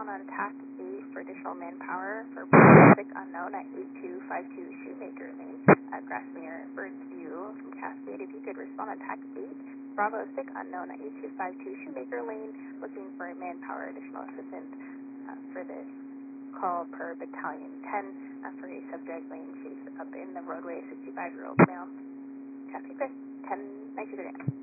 respond on TAC 8 for additional manpower for Bravo 6 unknown at 8252 Shoemaker Lane at Grassmere, Birds View from Cascade. If you could respond on TAC 8, Bravo 6 unknown at 8252 Shoemaker Lane, looking for a manpower additional assistance for this call per Battalion 10 for a subject laying face up in the roadway, 65-year-old male. Cascade 10, 1939.